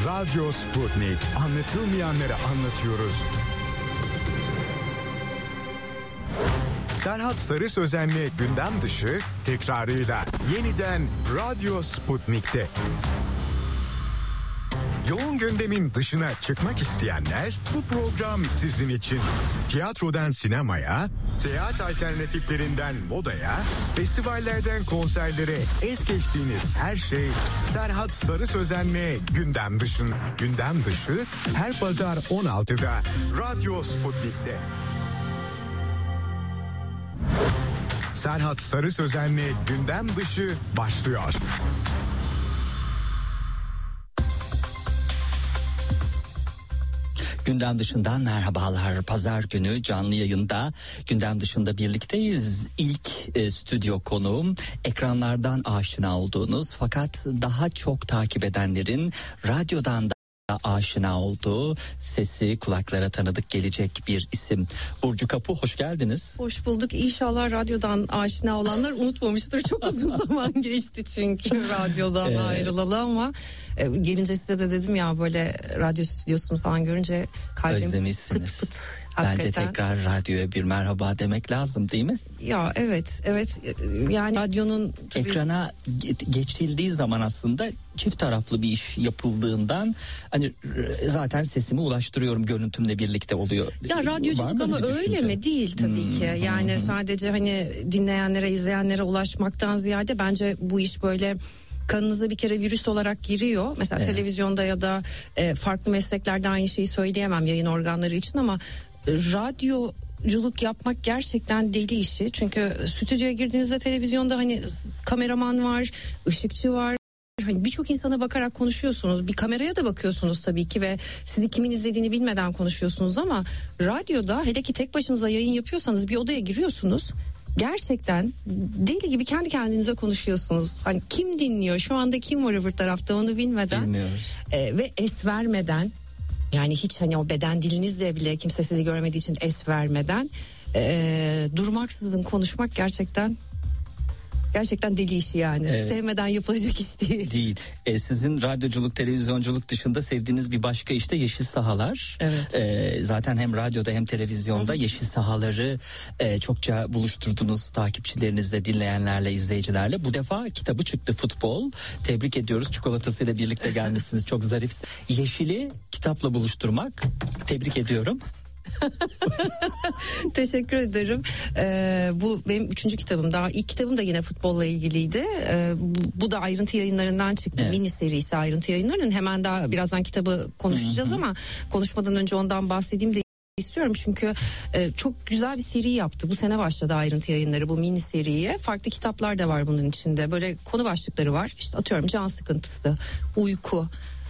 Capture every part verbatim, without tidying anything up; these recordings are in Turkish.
Radyo Sputnik. Anlatılmayanları anlatıyoruz. Serhat Sarı Sözen'le gündem dışı tekrarıyla yeniden Radyo Sputnik'te. Yoğun gündemin dışına çıkmak isteyenler, bu program sizin için. Tiyatrodan sinemaya, seyahat alternatiflerinden modaya, festivallerden konserlere es geçtiğiniz her şey Serhat Sarı Sözen'le gündem dışı. Gündem dışı her pazar on altıda Radyo Sputnik'te. Serhat Sarı Sözen'le gündem dışı başlıyor. Gündem dışından merhabalar. Pazar günü canlı yayında gündem dışında birlikteyiz. İlk e, stüdyo konuğum, ekranlardan aşina olduğunuz fakat daha çok takip edenlerin radyodan da aşina olduğu, sesi kulaklara tanıdık gelecek bir isim. Burcu Kapı, hoş geldiniz. Hoş bulduk. İnşallah radyodan aşina olanlar unutmamıştır. Çok uzun zaman geçti çünkü radyodan ee, ayrılalı ama e, gelince size de dedim ya, böyle radyo stüdyosunu falan görünce kalbim pıt pıt. Bence hakikaten tekrar radyoya bir merhaba demek lazım, değil mi? Ya evet evet, yani radyonun tabii... ekrana geçildiği zaman aslında çift taraflı bir iş yapıldığından hani zaten sesimi ulaştırıyorum, görüntümle birlikte oluyor. Ya radyoculuk ama öyle mi? Değil tabii hmm, ki. Yani hmm. sadece hani dinleyenlere, izleyenlere ulaşmaktan ziyade bence bu iş böyle kanınıza bir kere virüs olarak giriyor. Mesela evet. televizyonda ya da e, farklı mesleklerde aynı şeyi söyleyemem yayın organları için ama radyoculuk yapmak gerçekten deli işi. Çünkü stüdyoya girdiğinizde televizyonda hani kameraman var, ışıkçı var. Hani birçok insana bakarak konuşuyorsunuz. Bir kameraya da bakıyorsunuz tabii ki ve sizi kimin izlediğini bilmeden konuşuyorsunuz ama radyoda, hele ki tek başınıza yayın yapıyorsanız, bir odaya giriyorsunuz. Gerçekten deli gibi kendi kendinize konuşuyorsunuz. Hani kim dinliyor, şu anda kim var öbür tarafta onu bilmeden. Bilmiyoruz. E, ve es vermeden, yani hiç hani o beden dilinizle bile kimse sizi görmediği için es vermeden e, durmaksızın konuşmak gerçekten gerçekten deli işi yani. Evet. Sevmeden yapılacak iş değil. Değil. E, sizin radyoculuk, televizyonculuk dışında sevdiğiniz bir başka iş de Yeşil Sahalar. Evet. E, zaten hem radyoda hem televizyonda Hı. Yeşil Sahaları e, çokça buluşturdunuz takipçilerinizle, dinleyenlerle, izleyicilerle. Bu defa kitabı çıktı, Futbol. Tebrik ediyoruz. Çikolatasıyla birlikte gelmişsiniz. Çok zarif. Yeşil'i kitapla buluşturmak. Tebrik ediyorum. Teşekkür ederim. Ee, bu benim üçüncü kitabım. Daha ilk kitabım da yine futbolla ilgiliydi. Ee, bu, bu da ayrıntı yayınlarından çıktı. Evet. Mini serisi ayrıntı yayınlarının. Hemen daha birazdan kitabı konuşacağız, hı hı, ama konuşmadan önce ondan bahsedeyim de istiyorum. Çünkü e, çok güzel bir seri yaptı. Bu sene başladı ayrıntı yayınları bu mini seriye. Farklı kitaplar da var bunun içinde. Böyle konu başlıkları var. İşte atıyorum can sıkıntısı, uyku,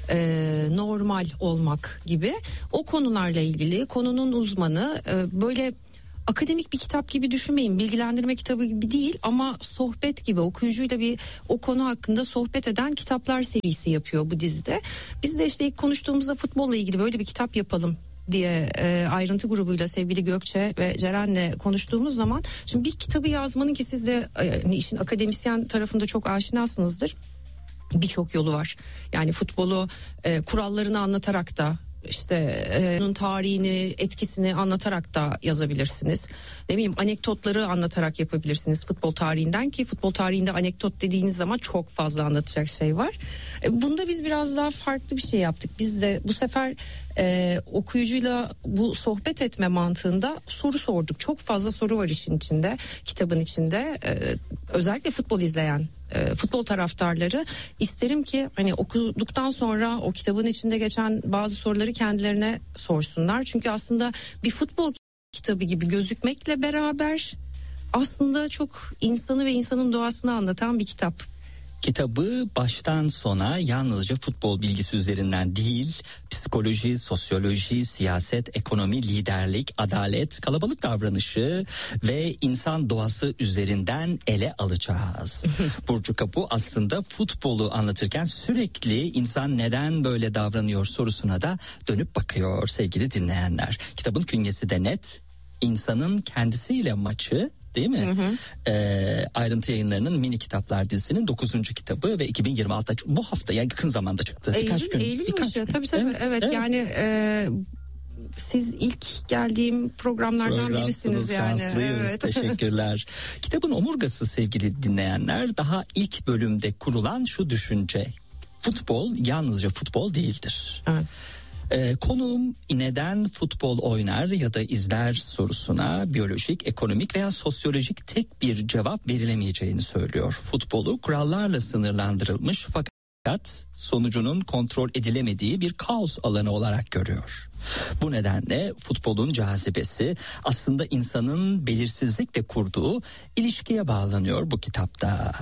Ee, normal olmak gibi o konularla ilgili, konunun uzmanı, e, böyle akademik bir kitap gibi düşünmeyin, bilgilendirme kitabı gibi değil ama sohbet gibi, okuyucuyla bir o konu hakkında sohbet eden kitaplar serisi yapıyor bu dizide. Biz de işte ilk konuştuğumuzda futbolla ilgili böyle bir kitap yapalım diye e, ayrıntı grubuyla sevgili Gökçe ve Ceren'le konuştuğumuz zaman, şimdi bir kitabı yazmanın, ki siz de e, işin akademisyen tarafında çok aşinasınızdır, birçok yolu var. Yani futbolu e, kurallarını anlatarak da, işte e, onun tarihini, etkisini anlatarak da yazabilirsiniz. Ne bileyim, anekdotları anlatarak yapabilirsiniz futbol tarihinden, ki futbol tarihinde anekdot dediğiniz zaman çok fazla anlatacak şey var. E, bunda biz biraz daha farklı bir şey yaptık. Biz de bu sefer e, okuyucuyla bu sohbet etme mantığında soru sorduk. Çok fazla soru var işin içinde, kitabın içinde. E, özellikle futbol izleyen futbol taraftarları, isterim ki hani okuduktan sonra o kitabın içinde geçen bazı soruları kendilerine sorsunlar. Çünkü aslında bir futbol kitabı gibi gözükmekle beraber aslında çok insanı ve insanın doğasını anlatan bir kitap. Kitabı baştan sona yalnızca futbol bilgisi üzerinden değil, psikoloji, sosyoloji, siyaset, ekonomi, liderlik, adalet, kalabalık davranışı ve insan doğası üzerinden ele alacağız. Burcu Kapı aslında futbolu anlatırken sürekli insan neden böyle davranıyor sorusuna da dönüp bakıyor sevgili dinleyenler. Kitabın künyesi de net. İnsanın kendisiyle maçı değil mi? Hı hı. E, Ayrıntı Yayınları'nın mini kitaplar dizisinin dokuzuncu kitabı ve iki bin yirmi altıda bu hafta yani yakın zamanda çıktı. Eylül, birkaç gün. Eylül birkaç başı gün. tabii tabii evet, evet. evet. yani e, siz ilk geldiğim programlardan birisiniz yani. Şanslıyız. Evet. Teşekkürler. Kitabın omurgası sevgili dinleyenler, daha ilk bölümde kurulan şu düşünce: futbol yalnızca futbol değildir. Evet. Ee, konuğum neden futbol oynar ya da izler sorusuna biyolojik, ekonomik veya sosyolojik tek bir cevap verilemeyeceğini söylüyor. Futbolu kurallarla sınırlandırılmış fakat sonucunun kontrol edilemediği bir kaos alanı olarak görüyor. Bu nedenle futbolun cazibesi aslında insanın belirsizlikle kurduğu ilişkiye bağlanıyor bu kitapta.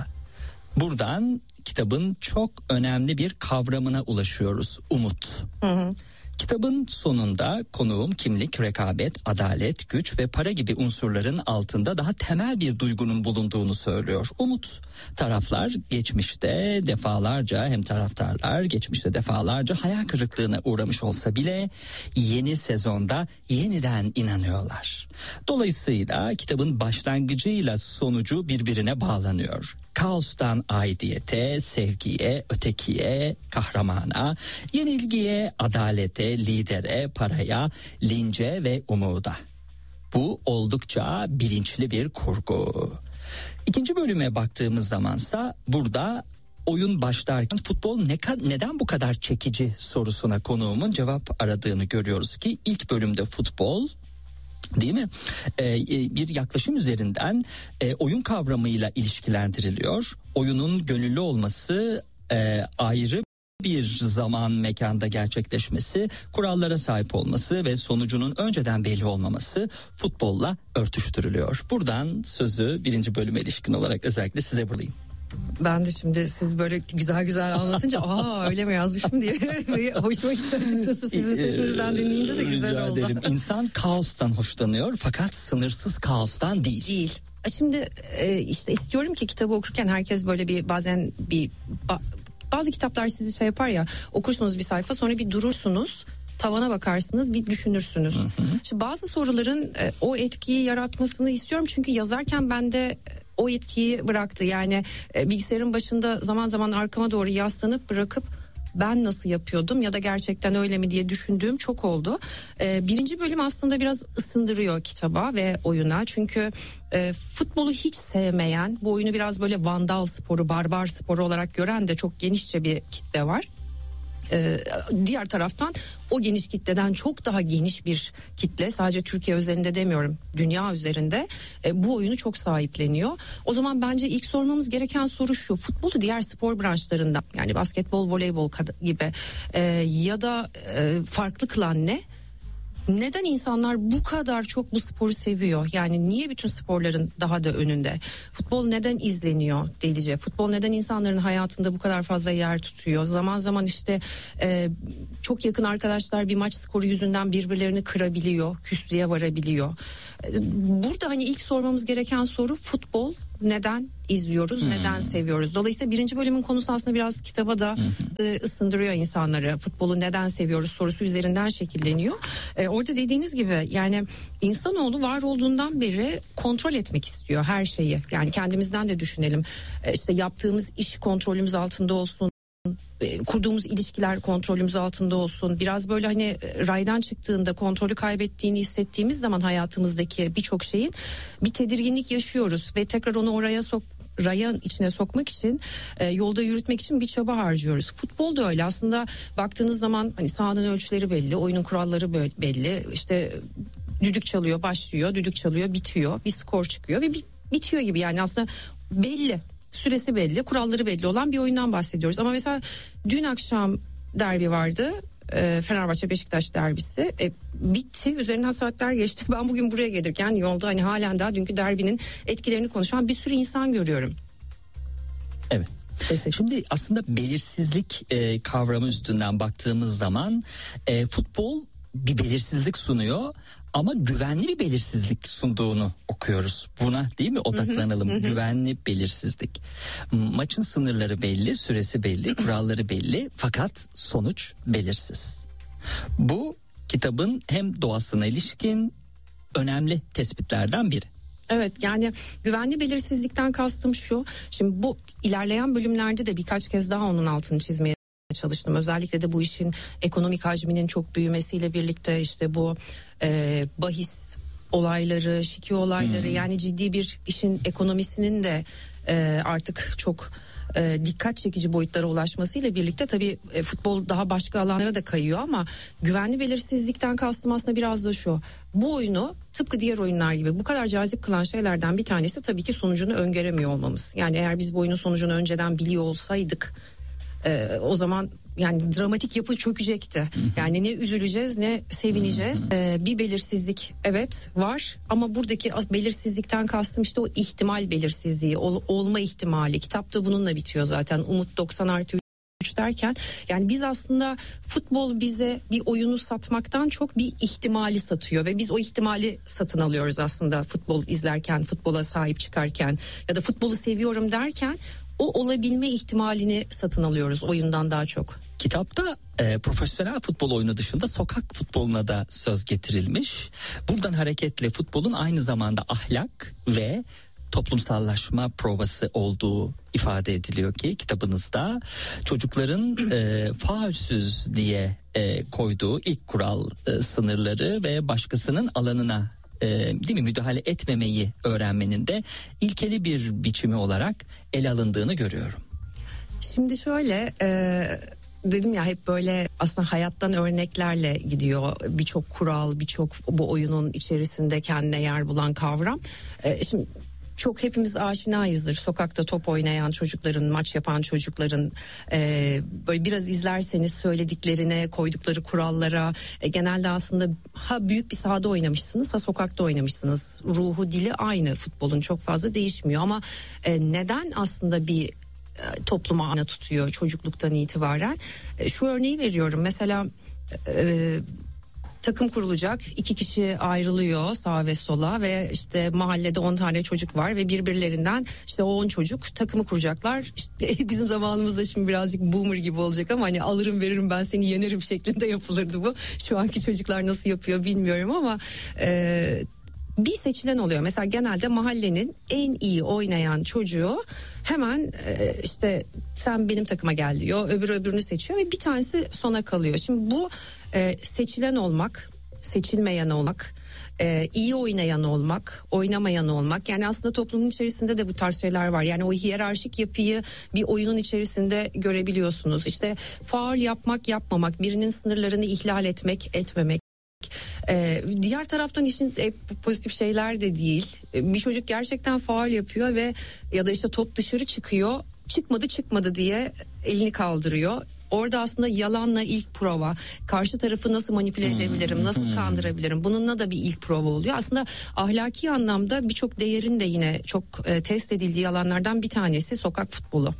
Buradan kitabın çok önemli bir kavramına ulaşıyoruz: umut. Hı hı. Kitabın sonunda konuğum kimlik, rekabet, adalet, güç ve para gibi unsurların altında daha temel bir duygunun bulunduğunu söylüyor: umut. Taraflar geçmişte defalarca hem taraftarlar geçmişte defalarca hayal kırıklığına uğramış olsa bile yeni sezonda yeniden inanıyorlar. Dolayısıyla kitabın başlangıcıyla sonucu birbirine bağlanıyor. Kaostan aidiyete, sevgiye, ötekiye, kahramana, yenilgiye, adalete, lidere, paraya, lince ve umuda. Bu oldukça bilinçli bir kurgu. İkinci bölüme baktığımız zamansa burada oyun başlarken futbol ne, neden bu kadar çekici sorusuna konuğumun cevap aradığını görüyoruz ki ilk bölümde futbol, değil mi, Ee, bir yaklaşım üzerinden e, oyun kavramıyla ilişkilendiriliyor. Oyunun gönüllü olması, e, ayrı bir zaman mekanda gerçekleşmesi, kurallara sahip olması ve sonucunun önceden belli olmaması futbolla örtüştürülüyor. Buradan sözü birinci bölüme ilişkin olarak özellikle size bırakayım. Ben de şimdi siz böyle güzel güzel anlatınca aa öyle mi yazmışım diye hoşuma gitti açıkçası, sizin sesinizden dinleyince de güzel Rica oldu. ederim. İnsan kaostan hoşlanıyor fakat sınırsız kaostan değil. Değil. Şimdi işte istiyorum ki kitabı okurken herkes böyle bir bazen bir bazı kitaplar sizi şey yapar ya, okursunuz bir sayfa sonra bir durursunuz, tavana bakarsınız, bir düşünürsünüz. Hı hı. Şimdi bazı soruların e, o etkiyi yaratmasını istiyorum çünkü yazarken bende o etkiyi bıraktı. Yani e, bilgisayarın başında zaman zaman arkama doğru yaslanıp bırakıp ben nasıl yapıyordum ya da gerçekten öyle mi diye düşündüğüm çok oldu. Ee, birinci bölüm aslında biraz ısındırıyor kitaba ve oyuna. Çünkü e, futbolu hiç sevmeyen, bu oyunu biraz böyle vandal sporu, barbar sporu olarak gören de çok genişçe bir kitle var. Ee, diğer taraftan o geniş kitleden çok daha geniş bir kitle, sadece Türkiye üzerinde demiyorum, dünya üzerinde e, bu oyunu çok sahipleniyor. O zaman bence ilk sormamız gereken soru şu: futbolu diğer spor branşlarında, yani basketbol, voleybol gibi e, ya da e, farklı kılan ne? Neden insanlar bu kadar çok bu sporu seviyor? Yani niye bütün sporların daha da önünde? Futbol neden izleniyor delice? Futbol neden insanların hayatında bu kadar fazla yer tutuyor? Zaman zaman işte e, çok yakın arkadaşlar bir maç skoru yüzünden birbirlerini kırabiliyor, küslüğe varabiliyor. Burada hani ilk sormamız gereken soru futbol neden izliyoruz, hmm. neden seviyoruz? Dolayısıyla birinci bölümün konusu aslında biraz kitaba da hmm. ısındırıyor insanları. Futbolu neden seviyoruz sorusu üzerinden şekilleniyor. Ee, orada dediğiniz gibi yani insanoğlu var olduğundan beri kontrol etmek istiyor her şeyi. Yani kendimizden de düşünelim. Ee, işte yaptığımız iş kontrolümüz altında olsun. Kurduğumuz ilişkiler kontrolümüz altında olsun. Biraz böyle hani raydan çıktığında kontrolü kaybettiğini hissettiğimiz zaman hayatımızdaki birçok şeyin bir tedirginlik yaşıyoruz ve tekrar onu oraya sok rayın içine sokmak için, e, yolda yürütmek için bir çaba harcıyoruz. Futbol da öyle aslında, baktığınız zaman hani sahanın ölçüleri belli, oyunun kuralları belli. İşte düdük çalıyor, başlıyor, düdük çalıyor, bitiyor, bir skor çıkıyor ve bitiyor gibi, yani aslında belli. Süresi belli, kuralları belli olan bir oyundan bahsediyoruz. Ama mesela dün akşam derbi vardı. E, Fenerbahçe Beşiktaş derbisi. E, bitti. Üzerinden saatler geçti. Ben bugün buraya gelirken yolda hani halen daha dünkü derbinin etkilerini konuşan bir sürü insan görüyorum. Evet. Şimdi aslında belirsizlik e, kavramı üstünden baktığımız zaman e, futbol bir belirsizlik sunuyor ama güvenli bir belirsizlik sunduğunu okuyoruz. Buna değil mi odaklanalım? Hı hı, hı. Güvenli belirsizlik. Maçın sınırları belli, süresi belli, kuralları belli fakat sonuç belirsiz. Bu kitabın hem doğasına ilişkin önemli tespitlerden biri. Evet, yani güvenli belirsizlikten kastım şu. Şimdi bu ilerleyen bölümlerde de birkaç kez daha onun altını çizmeye çalıştım. Özellikle de bu işin ekonomik hacminin çok büyümesiyle birlikte işte bu e, bahis olayları, şike olayları hmm. yani ciddi bir işin ekonomisinin de e, artık çok e, dikkat çekici boyutlara ulaşmasıyla birlikte tabii e, futbol daha başka alanlara da kayıyor ama güvenli belirsizlikten kastım aslında biraz da şu. Bu oyunu tıpkı diğer oyunlar gibi bu kadar cazip kılan şeylerden bir tanesi tabii ki sonucunu öngöremiyor olmamız. Yani eğer biz bu oyunun sonucunu önceden biliyor olsaydık e, o zaman yani dramatik yapı çökecekti. Hı hı. Yani ne üzüleceğiz ne sevineceğiz. Hı hı. Ee, bir belirsizlik evet var ama buradaki belirsizlikten kastım işte o ihtimal belirsizliği, ol, olma ihtimali. Kitapta bununla bitiyor zaten. Umut doksan artı üç derken yani biz aslında futbol bize bir oyunu satmaktan çok bir ihtimali satıyor ve biz o ihtimali satın alıyoruz aslında futbol izlerken, futbola sahip çıkarken ya da futbolu seviyorum derken o olabilme ihtimalini satın alıyoruz oyundan daha çok. Kitapta e, profesyonel futbol oyunu dışında sokak futboluna da söz getirilmiş. Buradan hareketle futbolun aynı zamanda ahlak ve toplumsallaşma provası olduğu ifade ediliyor ki kitabınızda çocukların e, faulsüz diye e, koyduğu ilk kural e, sınırları ve başkasının alanına e, değil mi müdahale etmemeyi öğrenmenin de ilkeli bir biçimi olarak ele alındığını görüyorum. Şimdi şöyle e, dedim ya hep böyle aslında hayattan örneklerle gidiyor birçok kural, birçok bu oyunun içerisinde kendine yer bulan kavram. E, şimdi çok hepimiz aşinayızdır. Sokakta top oynayan çocukların, maç yapan çocukların e, böyle biraz izlerseniz söylediklerine, koydukları kurallara e, genelde aslında ha büyük bir sahada oynamışsınız ha sokakta oynamışsınız. Ruhu, dili aynı futbolun çok fazla değişmiyor ama e, neden aslında bir e, topluma ana tutuyor çocukluktan itibaren? E, şu örneği veriyorum mesela... E, takım kurulacak, iki kişi ayrılıyor sağa ve sola ve işte mahallede on tane çocuk var ve birbirlerinden işte o on çocuk takımı kuracaklar. İşte bizim zamanımızda şimdi birazcık boomer gibi olacak ama hani alırım veririm ben seni yenerim şeklinde yapılırdı bu. Şu anki çocuklar nasıl yapıyor bilmiyorum ama e, bir seçilen oluyor. Mesela genelde mahallenin en iyi oynayan çocuğu hemen e, işte sen benim takıma gel diyor. Öbürü öbürünü seçiyor ve bir tanesi sona kalıyor. Şimdi bu e, seçilen olmak, seçilmeyen olmak, e, iyi oynayan olmak, oynamayan olmak. Yani aslında toplumun içerisinde de bu tarz şeyler var. Yani o hiyerarşik yapıyı bir oyunun içerisinde görebiliyorsunuz. İşte faul yapmak, yapmamak, birinin sınırlarını ihlal etmek, etmemek. Ee, diğer taraftan işin e, pozitif şeyler de değil. Ee, bir çocuk gerçekten faul yapıyor ve ya da işte top dışarı çıkıyor, çıkmadı çıkmadı diye elini kaldırıyor. Orada aslında yalanla ilk prova, karşı tarafı nasıl manipüle edebilirim, nasıl kandırabilirim, bununla da bir ilk prova oluyor. Aslında ahlaki anlamda birçok değerin de yine çok e, test edildiği alanlardan bir tanesi sokak futbolu.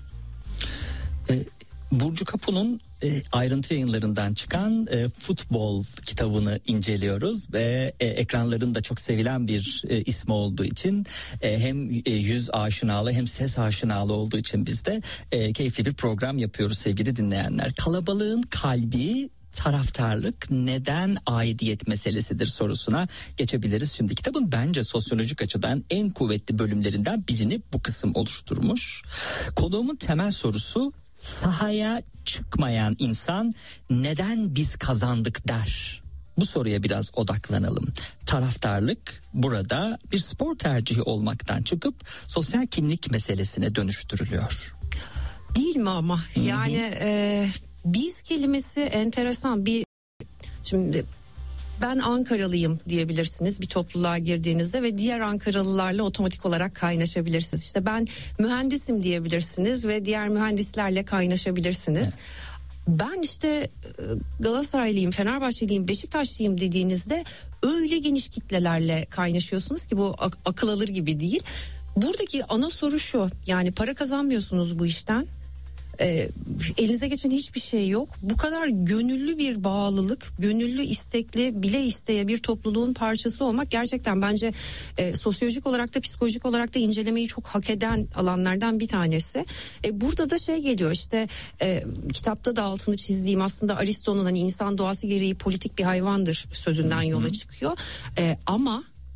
E, Burcu Kapu'nun E, ayrıntı yayınlarından çıkan e, futbol kitabını inceliyoruz ve e, ekranlarında çok sevilen bir e, ismi olduğu için e, hem e, yüz aşinalı hem ses aşinalı olduğu için biz de e, keyifli bir program yapıyoruz sevgili dinleyenler. Kalabalığın kalbi taraftarlık neden aidiyet meselesidir sorusuna geçebiliriz. Şimdi kitabın bence sosyolojik açıdan en kuvvetli bölümlerinden birini bu kısım oluşturmuş. Konuğumun temel sorusu sahaya çıkmayan insan neden biz kazandık der? Bu soruya biraz odaklanalım. Taraftarlık burada bir spor tercihi olmaktan çıkıp sosyal kimlik meselesine dönüştürülüyor. Değil mi ama? Hı-hı. Yani e, biz kelimesi enteresan bir... Şimdi ben Ankaralıyım diyebilirsiniz bir topluluğa girdiğinizde ve diğer Ankaralılarla otomatik olarak kaynaşabilirsiniz. İşte ben mühendisim diyebilirsiniz ve diğer mühendislerle kaynaşabilirsiniz. Evet. Ben işte Galatasaraylıyım, Fenerbahçeliyim, Beşiktaşlıyım dediğinizde öyle geniş kitlelerle kaynaşıyorsunuz ki bu ak- akıl alır gibi değil. Buradaki ana soru şu, yani para kazanmıyorsunuz bu işten. E, elinize geçen hiçbir şey yok. Bu kadar gönüllü bir bağlılık, gönüllü istekli bile isteye bir topluluğun parçası olmak gerçekten bence e, sosyolojik olarak da psikolojik olarak da incelemeyi çok hak eden alanlardan bir tanesi. E, burada da şey geliyor işte e, kitapta da altını çizdiğim aslında Aristo'nun hani insan doğası gereği politik bir hayvandır sözünden yola çıkıyor. E, ama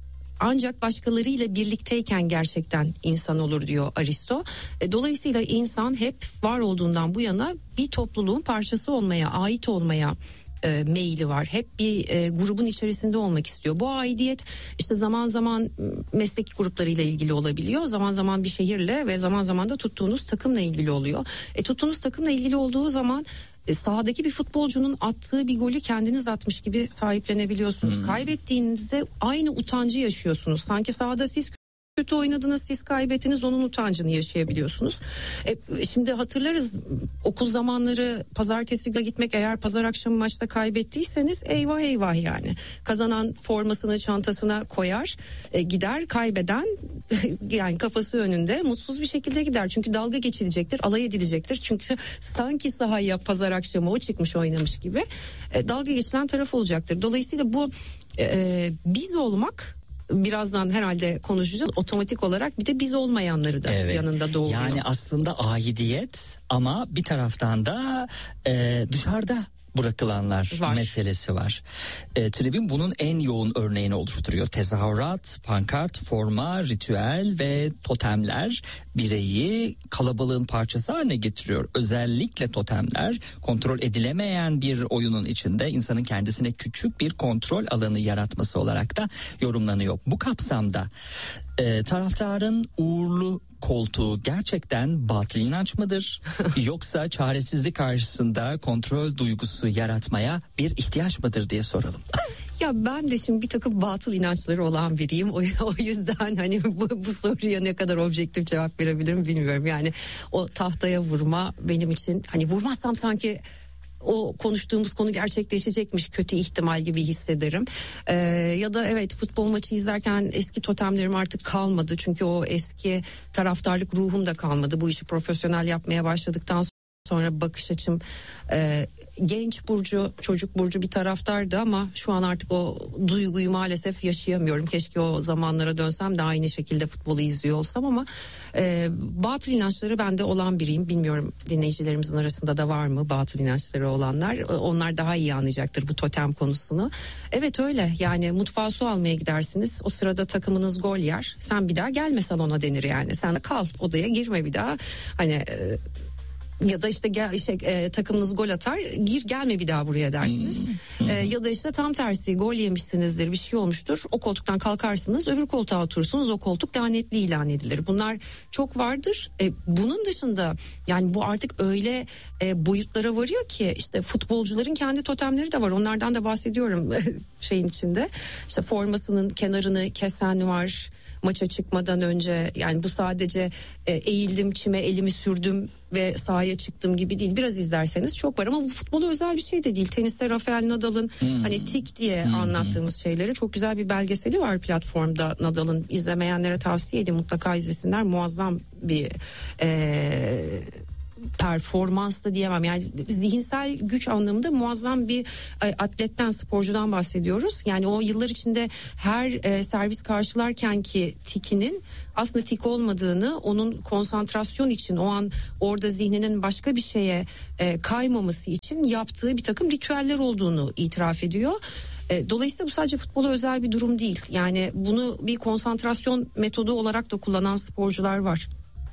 ancak başkalarıyla birlikteyken gerçekten insan olur diyor Aristo. E, dolayısıyla insan hep var olduğundan bu yana bir topluluğun parçası olmaya, ait olmaya e, meyili var. Hep bir e, grubun içerisinde olmak istiyor. Bu aidiyet işte zaman zaman meslek gruplarıyla ilgili olabiliyor. Zaman zaman bir şehirle ve zaman zaman da tuttuğunuz takımla ilgili oluyor. E, tuttuğunuz takımla ilgili olduğu zaman e, sahadaki bir futbolcunun attığı bir golü kendiniz atmış gibi sahiplenebiliyorsunuz. Hmm. Kaybettiğinizde aynı utancı yaşıyorsunuz. Sanki sahada siz kötü oynadınız, siz kaybettiniz, onun utancını yaşayabiliyorsunuz. E, şimdi hatırlarız okul zamanları, pazartesi günü gitmek, eğer pazar akşamı maçta kaybettiyseniz eyvah eyvah yani. Kazanan formasını çantasına koyar, e, gider, kaybeden yani kafası önünde mutsuz bir şekilde gider. Çünkü dalga geçilecektir, alay edilecektir. Çünkü sanki sahaya pazar akşamı o çıkmış oynamış gibi e, dalga geçilen taraf olacaktır. Dolayısıyla bu e, biz olmak, birazdan herhalde konuşacağız, otomatik olarak bir de biz olmayanları da evet. yanında doğuyor. Yani aslında aidiyet ama bir taraftan da e, dışarıda bırakılanlar var. Meselesi var. E, tribün bunun en yoğun örneğini oluşturuyor. Tezahürat, pankart, forma, ritüel ve totemler bireyi kalabalığın parçası haline getiriyor. Özellikle totemler kontrol edilemeyen bir oyunun içinde insanın kendisine küçük bir kontrol alanı yaratması olarak da yorumlanıyor. Bu kapsamda e, taraftarın uğurlu koltuğu gerçekten batıl inanç mıdır? Yoksa çaresizlik karşısında kontrol duygusu yaratmaya bir ihtiyaç mıdır diye soralım. Ya ben de şimdi bir takım batıl inançları olan biriyim. O, o yüzden hani bu, bu soruya ne kadar objektif cevap verebilirim bilmiyorum. Yani o tahtaya vurma benim için, hani vurmazsam sanki o konuştuğumuz konu gerçekleşecekmiş, kötü ihtimal gibi hissederim. Ee, ya da evet, futbol maçı izlerken eski totemlerim artık kalmadı. Çünkü o eski taraftarlık ruhum da kalmadı. Bu işi profesyonel yapmaya başladıktan sonra bakış açım... E, genç Burcu, çocuk Burcu bir taraftardı ama şu an artık o duyguyu maalesef yaşayamıyorum. Keşke o zamanlara dönsem de aynı şekilde futbolu izliyor olsam ama e, batıl inançları bende olan biriyim. Bilmiyorum dinleyicilerimizin arasında da var mı batıl inançları olanlar? Onlar daha iyi anlayacaktır bu totem konusunu. Evet öyle, yani mutfağa su almaya gidersiniz. O sırada takımınız gol yer. Sen bir daha gelme salona denir yani. Sen kal, odaya girme bir daha. Hani... E, ya da işte gel, şey, e, takımınız gol atar, gir gelme bir daha buraya dersiniz. Hmm. E, ya da işte tam tersi, gol yemişsinizdir, bir şey olmuştur, o koltuktan kalkarsınız, öbür koltuğa oturursunuz, o koltuk lanetli ilan edilir. Bunlar çok vardır. E, bunun dışında yani bu artık öyle e, boyutlara varıyor ki işte futbolcuların kendi totemleri de var, onlardan da bahsediyorum şeyin içinde. İşte formasının kenarını kesen var maça çıkmadan önce. Yani bu sadece e, eğildim çime elimi sürdüm ve sahaya çıktım gibi değil. Biraz izlerseniz çok var ama bu futbola özel bir şey de değil. Teniste Rafael Nadal'ın hmm. hani tik diye hmm. anlattığımız şeyleri, çok güzel bir belgeseli var platformda Nadal'ın. İzlemeyenlere tavsiye edin, mutlaka izlesinler. Muazzam bir e, performans da diyemem. Yani zihinsel güç anlamında muazzam bir atletten, sporcudan bahsediyoruz. Yani o yıllar içinde her e, servis karşılarken ki tikinin aslında tik olmadığını, onun konsantrasyon için o an orada zihninin başka bir şeye e, kaymaması için yaptığı bir takım ritüeller olduğunu itiraf ediyor. E, dolayısıyla bu sadece futbola özel bir durum değil. Yani bunu bir konsantrasyon metodu olarak da kullanan sporcular var.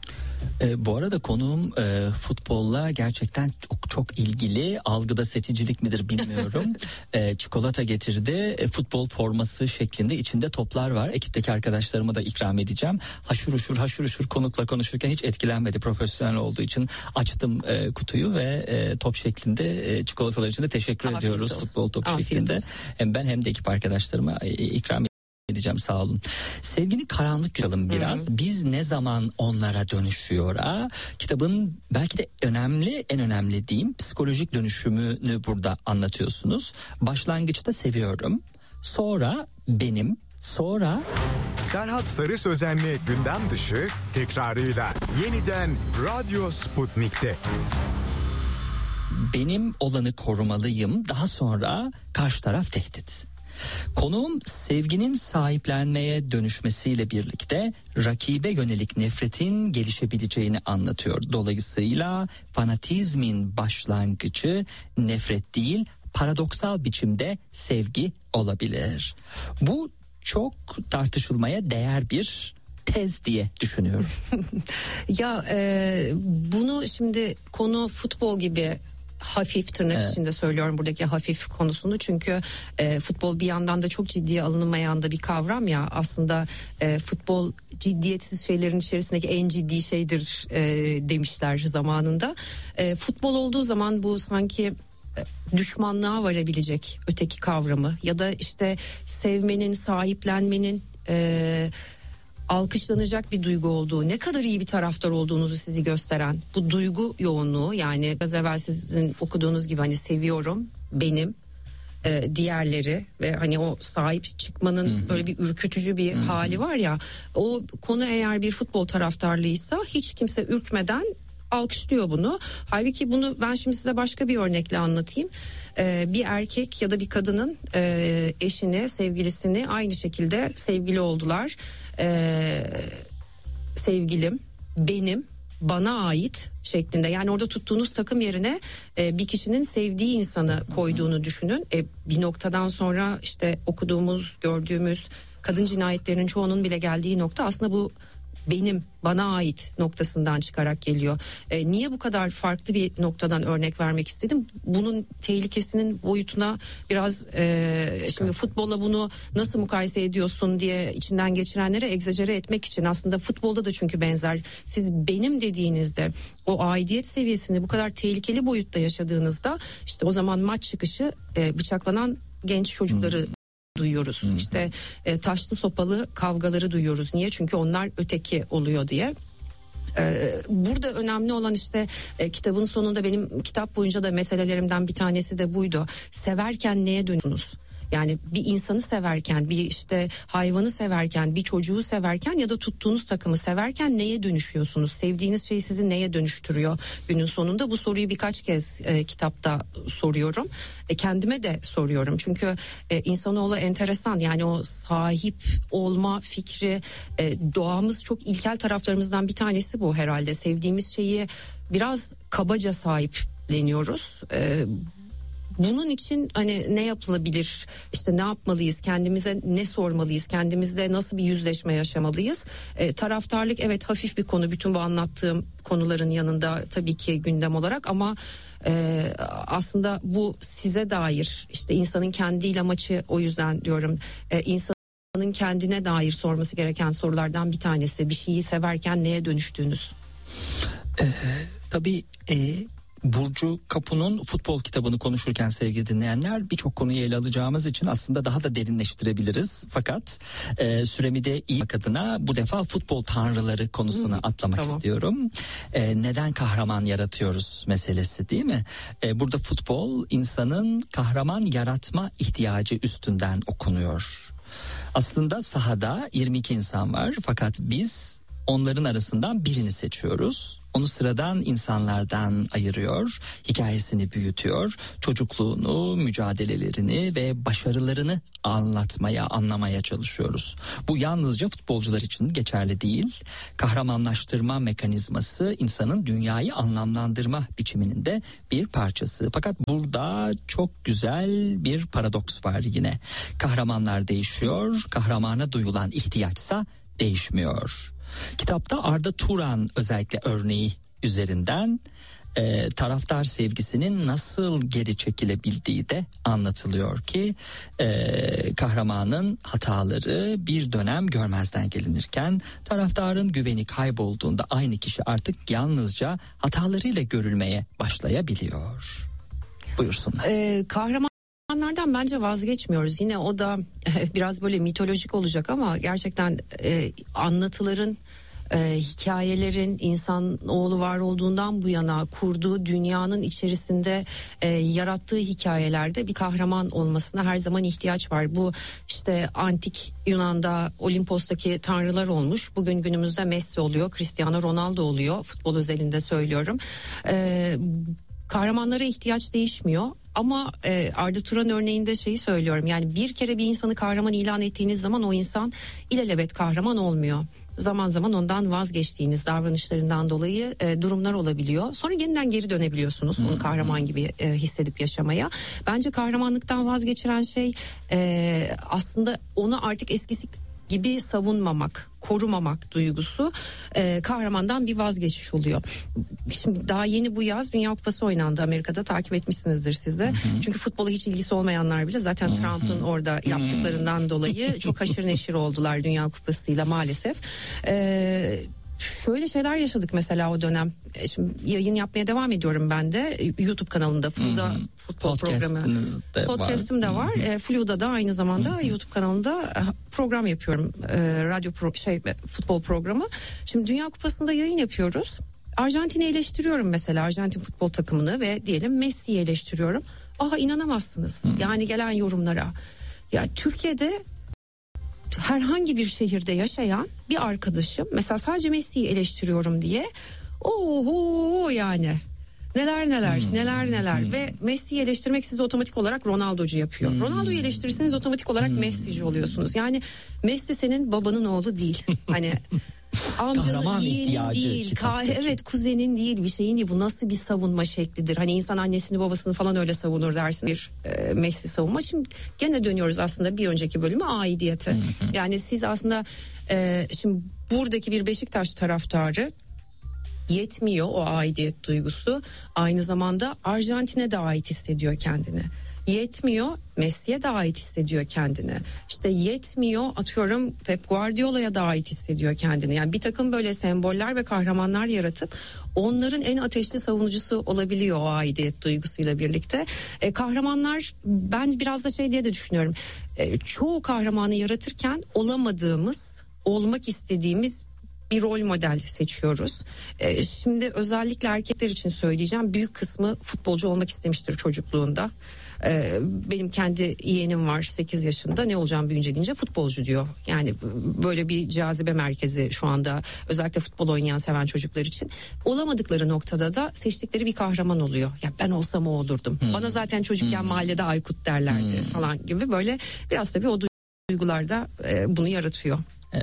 E, bu arada konuğum e, futbolla gerçekten çok çok ilgili. Algıda seçicilik midir bilmiyorum. e, çikolata getirdi. E, futbol forması şeklinde, içinde toplar var. Ekipteki arkadaşlarıma da ikram edeceğim. Haşur uşur haşur uşur konukla konuşurken hiç etkilenmedi. Profesyonel olduğu için açtım e, kutuyu ve e, top şeklinde e, çikolatalar için de teşekkür Afiyet ediyoruz. Olsun. Futbol topu Afiyet şeklinde. Olsun. Hem ben hem de ekip arkadaşlarıma e, ikram edeceğim, sağ olun. Sevginin karanlık yalım biraz. Hmm. Biz ne zaman onlara dönüşüyor ha? Kitabın belki de önemli, en önemli diyeyim, psikolojik dönüşümünü burada anlatıyorsunuz. Başlangıçta seviyorum, sonra benim, sonra... Serhat Sarı Sözen'le gündem dışı tekrarıyla yeniden Radyo Sputnik'te. Benim olanı korumalıyım, daha sonra karşı taraf tehdit. Konuğum sevginin sahiplenmeye dönüşmesiyle birlikte rakibe yönelik nefretin gelişebileceğini anlatıyor. Dolayısıyla fanatizmin başlangıcı nefret değil, paradoksal biçimde sevgi olabilir. Bu çok tartışılmaya değer bir tez diye düşünüyorum. Ya e, bunu şimdi konu futbol gibi hafif, tırnak evet. içinde söylüyorum buradaki hafif konusunu, çünkü e, futbol bir yandan da çok ciddiye alınmayan da bir kavram ya, aslında e, futbol ciddiyetsiz şeylerin içerisindeki en ciddi şeydir e, demişler zamanında. E, futbol olduğu zaman bu sanki düşmanlığa varabilecek öteki kavramı ya da işte sevmenin, sahiplenmenin e, alkışlanacak bir duygu olduğu, ne kadar iyi bir taraftar olduğunuzu sizi gösteren bu duygu yoğunluğu, yani az evvel sizin okuduğunuz gibi hani seviyorum, benim, e, diğerleri ve hani o sahip çıkmanın Hı-hı. böyle bir ürkütücü bir Hı-hı. hali var ya, o konu eğer bir futbol taraftarlığıysa hiç kimse ürkmeden alkışlıyor bunu. Halbuki bunu ben şimdi size başka bir örnekle anlatayım. Ee, bir erkek ya da bir kadının e, eşini, sevgilisini aynı şekilde sevgili oldular. Ee, sevgilim, benim, bana ait şeklinde. Yani orada tuttuğunuz takım yerine e, bir kişinin sevdiği insanı koyduğunu düşünün. E, bir noktadan sonra işte okuduğumuz, gördüğümüz kadın cinayetlerinin çoğunun bile geldiği nokta aslında bu benim, bana ait noktasından çıkarak geliyor. E, niye bu kadar farklı bir noktadan örnek vermek istedim? Bunun tehlikesinin boyutuna biraz e, şimdi futbolla bunu nasıl mukayese ediyorsun diye içinden geçirenlere egzajere etmek için, aslında futbolda da çünkü benzer. Siz benim dediğinizde o aidiyet seviyesini bu kadar tehlikeli boyutta yaşadığınızda işte o zaman maç çıkışı e, bıçaklanan genç çocukları hmm. duyuyoruz. Hı-hı. İşte e, taşlı sopalı kavgaları duyuyoruz. Niye? Çünkü onlar öteki oluyor diye. Ee, burada önemli olan işte e, kitabın sonunda benim kitap boyunca da meselelerimden bir tanesi de buydu. Severken neye dönüyorsunuz? Yani bir insanı severken, bir işte hayvanı severken, bir çocuğu severken ya da tuttuğunuz takımı severken neye dönüşüyorsunuz? Sevdiğiniz şey sizi neye dönüştürüyor günün sonunda? Bu soruyu birkaç kez e, kitapta soruyorum. E, kendime de soruyorum. Çünkü e, insanoğlu enteresan, yani o sahip olma fikri, e, doğamız çok ilkel taraflarımızdan bir tanesi bu herhalde. Sevdiğimiz şeyi biraz kabaca sahipleniyoruz. E, Bunun için hani ne yapılabilir, işte ne yapmalıyız, kendimize ne sormalıyız, kendimizle nasıl bir yüzleşme yaşamalıyız? E, taraftarlık evet hafif bir konu, bütün bu anlattığım konuların yanında tabii ki gündem olarak, ama e, aslında bu size dair, işte insanın kendiyle maçı, o yüzden diyorum e, insanın kendine dair sorması gereken sorulardan bir tanesi, bir şeyi severken neye dönüştüğünüz. Ee, tabii e... Burcu Kapu'nun futbol kitabını konuşurken sevgili dinleyenler birçok konuyu ele alacağımız için aslında daha da derinleştirebiliriz. Fakat e, süremi de iyi adına bu defa futbol tanrıları konusuna hmm, atlamak tamam. istiyorum. E, neden kahraman yaratıyoruz meselesi, değil mi? E, burada futbol insanın kahraman yaratma ihtiyacı üstünden okunuyor. Aslında sahada yirmi iki insan var, fakat biz onların arasından birini seçiyoruz. Onu sıradan insanlardan ayırıyor, hikayesini büyütüyor, çocukluğunu, mücadelelerini ve başarılarını anlatmaya, anlamaya çalışıyoruz. Bu yalnızca futbolcular için geçerli değil. Kahramanlaştırma mekanizması insanın dünyayı anlamlandırma biçiminin de bir parçası. Fakat burada çok güzel bir paradoks var yine. Kahramanlar değişiyor, kahramana duyulan ihtiyaçsa değişmiyor. Kitapta Arda Turan özellikle örneği üzerinden e, taraftar sevgisinin nasıl geri çekilebildiği de anlatılıyor ki e, kahramanın hataları bir dönem görmezden gelinirken taraftarın güveni kaybolduğunda aynı kişi artık yalnızca hatalarıyla görülmeye başlayabiliyor. Buyursunlar. Ee, kahraman Kahramanlardan bence vazgeçmiyoruz. Yine o da biraz böyle mitolojik olacak ama gerçekten e, anlatıların, e, hikayelerin insanoğlu var olduğundan bu yana kurduğu dünyanın içerisinde e, yarattığı hikayelerde bir kahraman olmasına her zaman ihtiyaç var. Bu işte antik Yunan'da Olimpos'taki tanrılar olmuş. Bugün günümüzde Messi oluyor, Cristiano Ronaldo oluyor. Futbol özelinde söylüyorum. E, kahramanlara ihtiyaç değişmiyor. Ama e, Arda Turan örneğinde şeyi söylüyorum, yani bir kere bir insanı kahraman ilan ettiğiniz zaman o insan ilelebet kahraman olmuyor. zaman zaman ondan vazgeçtiğiniz davranışlarından dolayı e, durumlar olabiliyor. Sonra yeniden geri dönebiliyorsunuz onu kahraman gibi e, hissedip yaşamaya. Bence kahramanlıktan vazgeçiren şey e, aslında onu artık eskisi gibi savunmamak, korumamak duygusu e, kahramandan bir vazgeçiş oluyor. Şimdi daha yeni bu yaz Dünya Kupası oynandı Amerika'da, takip etmişsinizdir siz de. Hı hı. Çünkü futbola hiç ilgisi olmayanlar bile zaten hı hı. Trump'ın orada yaptıklarından dolayı çok haşır neşir oldular Dünya Kupası'yla maalesef. Evet. Şöyle şeyler yaşadık mesela o dönem. Şimdi yayın yapmaya devam ediyorum ben de. YouTube kanalında Flu'da hmm. futbol programı. De Podcast'ım da var. Hmm. Flu'da da aynı zamanda hmm. YouTube kanalında program yapıyorum. Radyo pro, şey futbol programı. Şimdi Dünya Kupası'nda yayın yapıyoruz. Arjantin'i eleştiriyorum mesela, Arjantin futbol takımını ve diyelim Messi'yi eleştiriyorum. Aha inanamazsınız. Hmm. Yani gelen yorumlara. Ya Türkiye'de herhangi bir şehirde yaşayan bir arkadaşım mesela sadece Messi'yi eleştiriyorum diye oho yani neler neler hmm. neler neler hmm. ve Messi'yi eleştirmek sizi otomatik olarak Ronaldo'cu yapıyor. Hmm. Ronaldo'yu eleştirirseniz otomatik olarak hmm. Messi'ci oluyorsunuz. Yani Messi senin babanın oğlu değil. Hani amcanın, yeğenin değil, ka- evet kuzenin değil, bir şeyin değil. Bu nasıl bir savunma şeklidir? Hani insan annesini babasını falan öyle savunur dersin. Bir e, Messi savunma. Şimdi gene dönüyoruz aslında bir önceki bölüme, aidiyete. Hı hı. Yani siz aslında e, şimdi buradaki bir Beşiktaş taraftarı yetmiyor o aidiyet duygusu. Aynı zamanda Arjantin'e de ait hissediyor kendini. Yetmiyor, Messi'ye de ait hissediyor kendini. İşte yetmiyor, atıyorum Pep Guardiola'ya da ait hissediyor kendini. Yani bir takım böyle semboller ve kahramanlar yaratıp onların en ateşli savunucusu olabiliyor o aidiyet duygusuyla birlikte. E, kahramanlar, ben biraz da şey diye de düşünüyorum. E, çoğu kahramanı yaratırken olamadığımız, olmak istediğimiz bir rol model seçiyoruz. Ee, şimdi özellikle erkekler için söyleyeceğim. Büyük kısmı futbolcu olmak istemiştir çocukluğunda. Ee, benim kendi yeğenim var sekiz yaşında. Ne olacağım büyüyünce deyince futbolcu diyor. Yani böyle bir cazibe merkezi şu anda özellikle futbol oynayan, seven çocuklar için. Olamadıkları noktada da seçtikleri bir kahraman oluyor. Ya ben olsam o olurdum. Hmm. Bana zaten çocukken hmm. mahallede Aykut derlerdi hmm. falan gibi, böyle biraz tabii o duygularda e, bunu yaratıyor. Evet.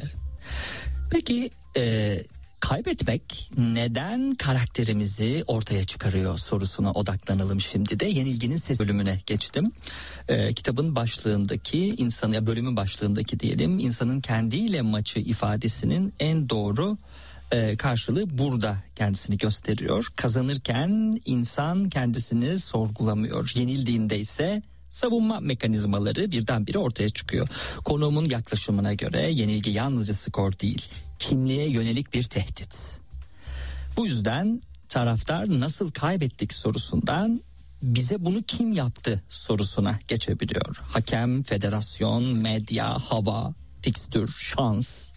Peki e, kaybetmek neden karakterimizi ortaya çıkarıyor sorusuna odaklanalım şimdi de. Yenilginin ses bölümüne geçtim. E, kitabın başlığındaki insanı, ya bölümün başlığındaki diyelim, insanın kendiyle maçı ifadesinin en doğru e, karşılığı burada kendisini gösteriyor. Kazanırken insan kendisini sorgulamıyor. Yenildiğinde ise savunma mekanizmaları birdenbire ortaya çıkıyor. Konuğumun yaklaşımına göre yenilgi yalnızca skor değil, kimliğe yönelik bir tehdit. Bu yüzden taraftar nasıl kaybettik sorusundan bize bunu kim yaptı sorusuna geçebiliyor. Hakem, federasyon, medya, hava, fikstür, şans.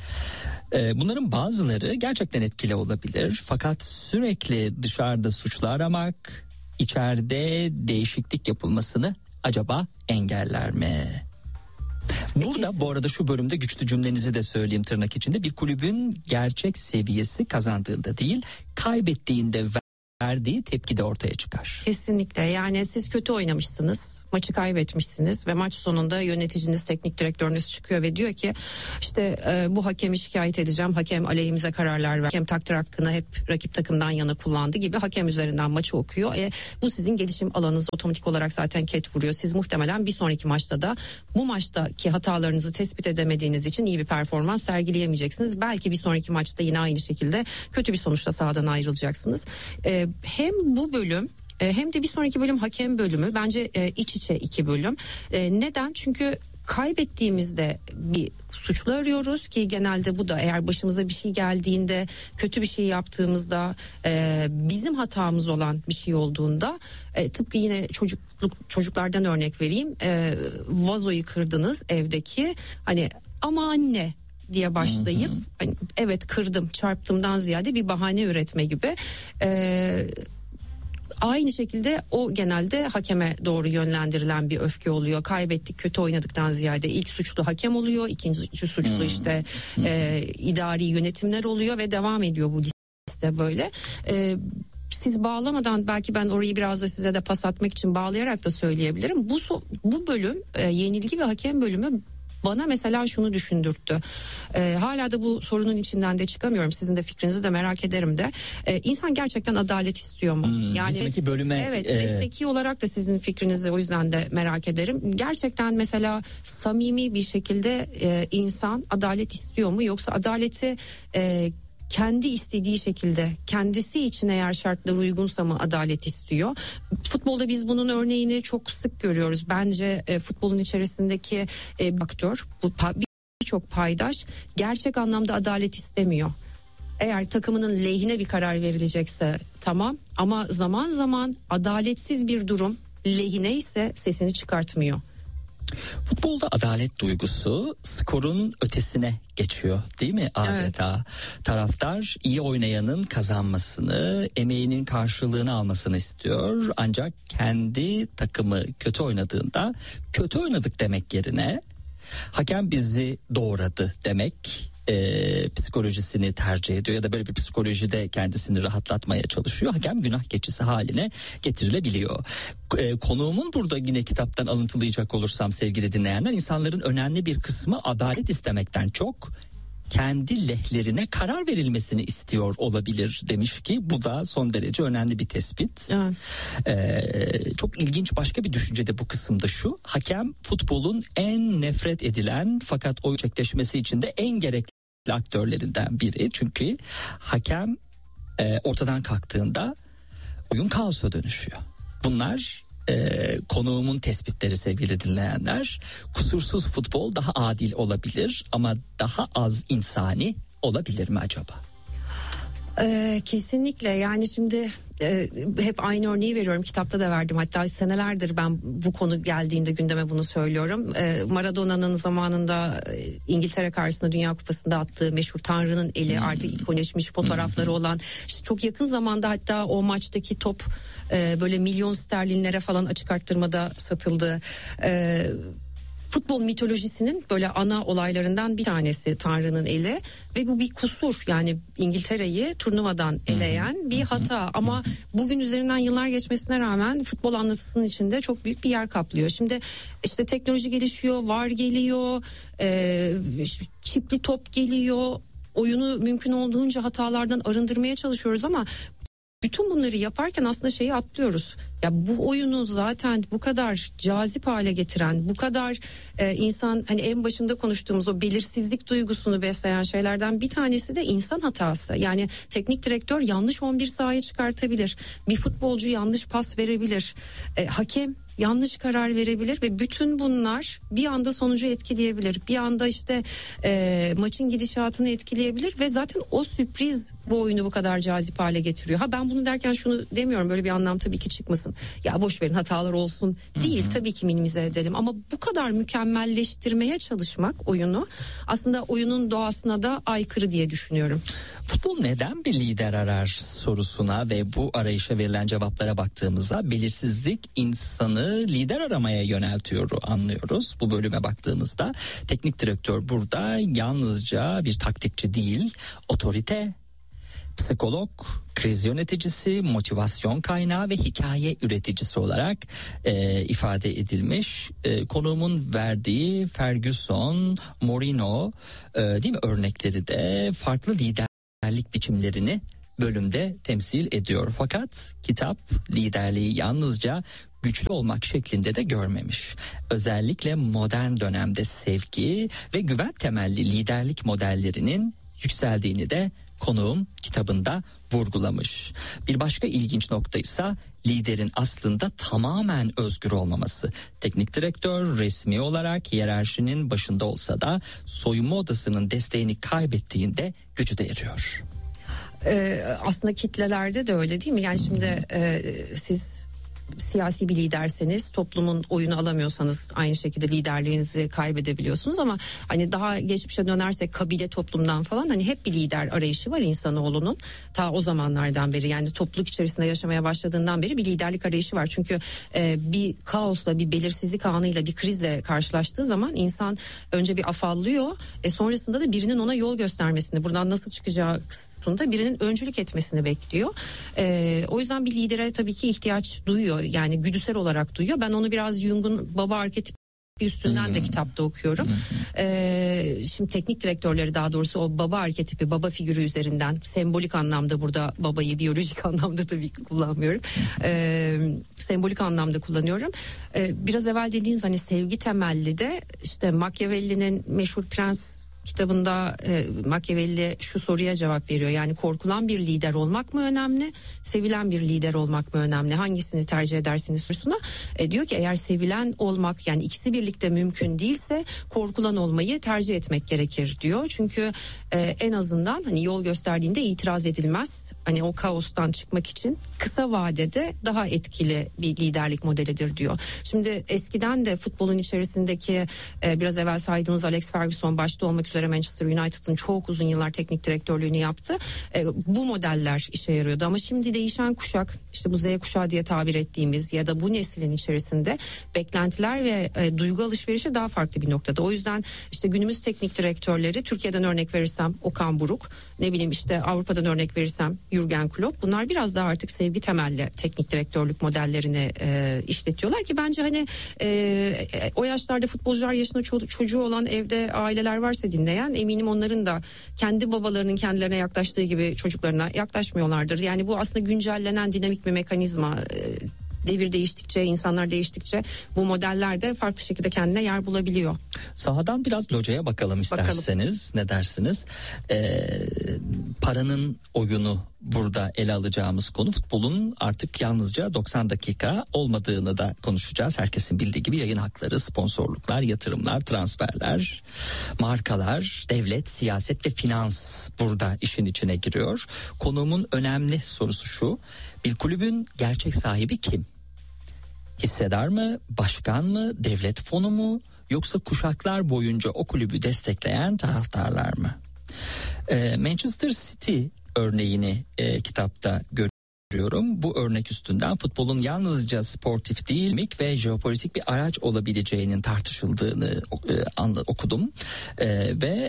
Bunların bazıları gerçekten etkili olabilir. Fakat sürekli dışarıda suçlu aramak, içeride değişiklik yapılmasını acaba engeller mi? Burada bu arada şu bölümde güçlü cümlenizi de söyleyeyim tırnak içinde. Bir kulübün gerçek seviyesi kazandığında değil, kaybettiğinde verdiği tepki de ortaya çıkar. Kesinlikle. Yani siz kötü oynamışsınız, maçı kaybetmişsiniz ve maç sonunda yöneticiniz, teknik direktörünüz çıkıyor ve diyor ki işte e, bu hakemi şikayet edeceğim, hakem aleyhimize kararlar ver, hakem takdir hakkını hep rakip takımdan yana kullandı gibi hakem üzerinden maçı okuyor. E, bu sizin gelişim alanınız, otomatik olarak zaten ket vuruyor. Siz muhtemelen bir sonraki maçta da bu maçtaki hatalarınızı tespit edemediğiniz için iyi bir performans sergileyemeyeceksiniz. Belki bir sonraki maçta yine aynı şekilde kötü bir sonuçla sahadan ayrılacaksınız. E, hem bu bölüm hem de bir sonraki bölüm hakem bölümü bence iç içe iki bölüm. Neden? Çünkü kaybettiğimizde bir suçlu arıyoruz ki genelde bu da eğer başımıza bir şey geldiğinde, kötü bir şey yaptığımızda, bizim hatamız olan bir şey olduğunda, tıpkı yine çocukluk çocuklardan örnek vereyim, vazoyu kırdınız evdeki, hani ama anne diye başlayıp hani, evet kırdım, çarptımdan ziyade bir bahane üretme gibi. Ee, aynı şekilde o genelde hakeme doğru yönlendirilen bir öfke oluyor. Kaybettik, kötü oynadıktan ziyade ilk suçlu hakem oluyor, ikinci suçlu hmm. işte hmm. E, idari yönetimler oluyor ve devam ediyor bu liste böyle. E, siz bağlamadan belki ben orayı biraz da size de pas atmak için bağlayarak da söyleyebilirim. Bu bu bölüm e, yenilgi ve hakem bölümü bana mesela şunu düşündürttü. Ee, hala da bu sorunun içinden de çıkamıyorum. Sizin de fikrinizi de merak ederim de. Ee, insan gerçekten adalet istiyor mu? Hmm, yani mesleki bölüme evet, e... mesleki olarak da sizin fikrinizi o yüzden de merak ederim. Gerçekten mesela samimi bir şekilde e, insan adalet istiyor mu, yoksa adaleti e, kendi istediği şekilde, kendisi için eğer şartlar uygunsa mı adalet istiyor? Futbolda biz bunun örneğini çok sık görüyoruz. Bence e, futbolun içerisindeki e, aktör, bu birçok paydaş gerçek anlamda adalet istemiyor. Eğer takımının lehine bir karar verilecekse tamam, ama zaman zaman adaletsiz bir durum lehine ise sesini çıkartmıyor. Futbolda adalet duygusu skorun ötesine geçiyor, değil mi adeta? Evet. Taraftar iyi oynayanın kazanmasını, emeğinin karşılığını almasını istiyor. Ancak kendi takımı kötü oynadığında kötü oynadık demek yerine hakem bizi doğradı demek e, psikolojisini tercih ediyor ya da böyle bir psikolojide kendisini rahatlatmaya çalışıyor. Hakem günah keçisi haline getirilebiliyor. E, konuğumun burada yine kitaptan alıntılayacak olursam sevgili dinleyenler, insanların önemli bir kısmı adalet istemekten çok kendi lehlerine karar verilmesini istiyor olabilir demiş ki bu da son derece önemli bir tespit. Evet. Ee, çok ilginç başka bir düşünce de bu kısımda şu: hakem futbolun en nefret edilen fakat oyun gerçekleşmesi için de en gerekli aktörlerinden biri. Çünkü hakem e, ortadan kalktığında oyun kaosa dönüşüyor. Bunlar Ee, konuğumun tespitleri sevgili dinleyenler. Kusursuz futbol daha adil olabilir ama daha az insani olabilir mi acaba? Ee, kesinlikle, yani şimdi e, hep aynı örneği veriyorum, kitapta da verdim, hatta senelerdir ben bu konu geldiğinde gündeme bunu söylüyorum. e, Maradona'nın zamanında e, İngiltere karşısında Dünya Kupası'nda attığı meşhur Tanrı'nın eli, hmm. artık ikonleşmiş fotoğrafları hmm. olan, işte çok yakın zamanda hatta o maçtaki top e, böyle milyon sterlinlere falan açık arttırmada satıldı. e, Futbol mitolojisinin böyle ana olaylarından bir tanesi Tanrı'nın eli ve bu bir kusur, yani İngiltere'yi turnuvadan eleyen bir hata, ama bugün üzerinden yıllar geçmesine rağmen futbol anlatısının içinde çok büyük bir yer kaplıyor. Şimdi işte teknoloji gelişiyor, V A R geliyor, e, çipli top geliyor, oyunu mümkün olduğunca hatalardan arındırmaya çalışıyoruz ama bütün bunları yaparken aslında şeyi atlıyoruz. Ya bu oyunu zaten bu kadar cazip hale getiren, bu kadar e, insan, hani en başında konuştuğumuz o belirsizlik duygusunu besleyen şeylerden bir tanesi de insan hatası. Yani teknik direktör yanlış on bir sahaya çıkartabilir. Bir futbolcu yanlış pas verebilir. E, hakem yanlış karar verebilir ve bütün bunlar bir anda sonucu etkileyebilir. Bir anda işte e, maçın gidişatını etkileyebilir ve zaten o sürpriz bu oyunu bu kadar cazip hale getiriyor. Ha ben bunu derken şunu demiyorum, böyle bir anlam tabii ki çıkmasın. Ya boş verin, hatalar olsun değil, hı hı. tabii ki minimize edelim ama bu kadar mükemmelleştirmeye çalışmak oyunu aslında oyunun doğasına da aykırı diye düşünüyorum. Futbol neden bir lider arar sorusuna ve bu arayışa verilen cevaplara baktığımızda belirsizlik insanı lider aramaya yöneltiyor anlıyoruz. Bu bölüme baktığımızda teknik direktör burada yalnızca bir taktikçi değil, otorite, psikolog, kriz yöneticisi, motivasyon kaynağı ve hikaye üreticisi olarak e, ifade edilmiş. E, konuğumun verdiği Ferguson, Mourinho e, değil mi örnekleri de farklı liderlik biçimlerini bölümde temsil ediyor. Fakat kitap liderliği yalnızca güçlü olmak şeklinde de görmemiş. Özellikle modern dönemde sevgi ve güven temelli liderlik modellerinin yükseldiğini de konuğum kitabında vurgulamış. Bir başka ilginç nokta ise liderin aslında tamamen özgür olmaması. Teknik direktör resmi olarak hiyerarşinin başında olsa da soyunma odasının desteğini kaybettiğinde gücü de eriyor. Ee, aslında kitlelerde de öyle değil mi? Yani şimdi e, siz siyasi bir liderseniz, toplumun oyunu alamıyorsanız aynı şekilde liderliğinizi kaybedebiliyorsunuz ama hani daha geçmişe dönersek kabile toplumdan falan, hani hep bir lider arayışı var insanoğlunun. Ta o zamanlardan beri, yani topluluk içerisinde yaşamaya başladığından beri bir liderlik arayışı var. Çünkü e, bir kaosla, bir belirsizlik anıyla, bir krizle karşılaştığı zaman insan önce bir afallıyor. E, sonrasında da birinin ona yol göstermesini, buradan nasıl çıkacağı kısmında birinin öncülük etmesini bekliyor. E, o yüzden bir lidere tabii ki ihtiyaç duyuyor. Yani güdüsel olarak duyuyor. Ben onu biraz Jung'un baba arketip üstünden de kitapta okuyorum. Ee, şimdi teknik direktörleri, daha doğrusu o baba arketipi, baba figürü üzerinden, sembolik anlamda, burada babayı biyolojik anlamda tabii ki kullanmıyorum. Ee, sembolik anlamda kullanıyorum. Ee, biraz evvel dediğiniz hani sevgi temelli de işte Machiavelli'nin meşhur Prens kitabında e, Machiavelli şu soruya cevap veriyor. Yani korkulan bir lider olmak mı önemli, sevilen bir lider olmak mı önemli? Hangisini tercih edersiniz sorusuna e, diyor ki eğer sevilen olmak, yani ikisi birlikte mümkün değilse korkulan olmayı tercih etmek gerekir diyor. Çünkü e, en azından hani yol gösterdiğinde itiraz edilmez. Hani o kaostan çıkmak için kısa vadede daha etkili bir liderlik modelidir diyor. Şimdi eskiden de futbolun içerisindeki e, biraz evvel saydığınız Alex Ferguson başta olmak üzere Manchester United'ın çok uzun yıllar teknik direktörlüğünü yaptı. E, bu modeller işe yarıyordu ama şimdi değişen kuşak, işte bu Z kuşağı diye tabir ettiğimiz ya da bu neslin içerisinde beklentiler ve e, duygu alışverişi daha farklı bir noktada. O yüzden işte günümüz teknik direktörleri, Türkiye'den örnek verirsem Okan Buruk, ne bileyim işte Avrupa'dan örnek verirsem Jürgen Klopp, bunlar biraz daha artık sevgi temelli teknik direktörlük modellerini e, işletiyorlar ki bence hani e, o yaşlarda futbolcular yaşında ço- çocuğu olan evde aileler varsa dinleyen, eminim onların da kendi babalarının kendilerine yaklaştığı gibi çocuklarına yaklaşmıyorlardır. Yani bu aslında güncellenen dinamik bir mekanizma. Devir değiştikçe, insanlar değiştikçe bu modeller de farklı şekilde kendine yer bulabiliyor. Sahadan biraz locaya bakalım isterseniz. Bakalım. Ne dersiniz? Ee, paranın oyunu burada ele alacağımız konu. Futbolun artık yalnızca doksan dakika olmadığını da konuşacağız. Herkesin bildiği gibi yayın hakları, sponsorluklar, yatırımlar, transferler, markalar, devlet, siyaset ve finans burada işin içine giriyor. Konuğumun önemli sorusu şu: bir kulübün gerçek sahibi kim? Hissedar mı, başkan mı, devlet fonu mu, yoksa kuşaklar boyunca o kulübü destekleyen taraftarlar mı? Ee, Manchester City örneğini e, kitapta görüyorum. Bu örnek üstünden futbolun yalnızca sportif değil, mik ve jeopolitik bir araç olabileceğinin tartışıldığını e, anla, okudum. E, ve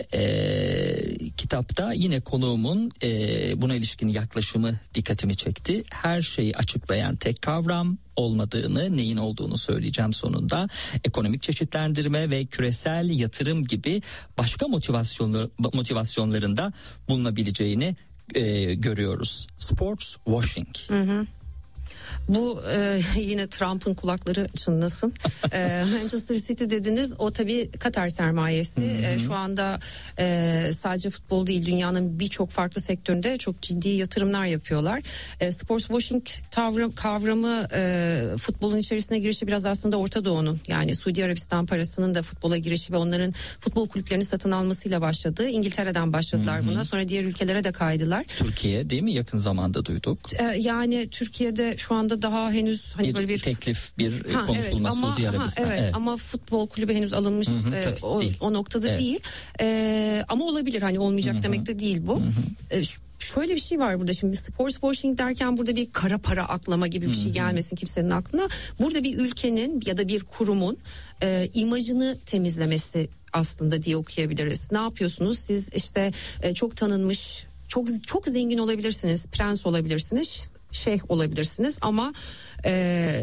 e, kitapta yine konuğumun e, buna ilişkin yaklaşımı dikkatimi çekti. Her şeyi açıklayan tek kavram olmadığını, neyin olduğunu söyleyeceğim sonunda. Ekonomik çeşitlendirme ve küresel yatırım gibi başka motivasyonlar, motivasyonlarında bulunabileceğini e, görüyoruz. Sports washing. Hı hı. Bu e, yine Trump'ın kulakları çınlasın. e, Manchester City dediniz, o tabii Katar sermayesi. E, şu anda e, sadece futbol değil, dünyanın birçok farklı sektöründe çok ciddi yatırımlar yapıyorlar. E, sports washing tavram, kavramı e, futbolun içerisine girişi biraz aslında Orta Doğu'nun, yani Suudi Arabistan parasının da futbola girişi ve onların futbol kulüplerini satın almasıyla başladı. İngiltere'den başladılar Hı-hı. buna, sonra diğer ülkelere de kaydılar. Türkiye değil mi? Yakın zamanda duyduk. E, yani Türkiye'de şu anda daha henüz hani bir böyle bir teklif, bir ha, konuşulma evet, Suudi Arabistan. Evet, evet ama futbol kulübü henüz alınmış, hı hı, e, o, o noktada evet. değil. E, ama olabilir, hani olmayacak hı hı. demek de değil bu. Hı hı. E, şöyle bir şey var burada, şimdi sports washing derken burada bir kara para aklama gibi bir şey gelmesin kimsenin aklına. Burada bir ülkenin ya da bir kurumun e, imajını temizlemesi aslında diye okuyabiliriz. Ne yapıyorsunuz siz? İşte e, çok tanınmış, çok çok zengin olabilirsiniz, prens olabilirsiniz, şeyh olabilirsiniz ama e,